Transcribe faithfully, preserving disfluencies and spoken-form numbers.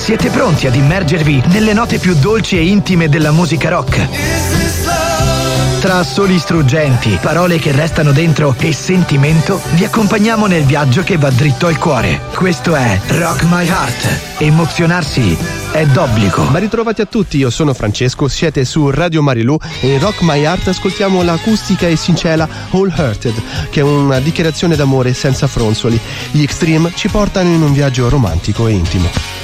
Siete pronti ad immergervi nelle note più dolci e intime della musica rock? Tra assoli struggenti, parole che restano dentro e sentimento, vi accompagniamo nel viaggio che va dritto al cuore. Questo è Rock My Heart. Emozionarsi è d'obbligo. Ma ritrovati a tutti, io sono Francesco, siete su Radio Marilù e in Rock My Heart ascoltiamo l'acustica e sincera All Hurted, che è una dichiarazione d'amore senza fronzoli. Gli Extreme ci portano in un viaggio romantico e intimo.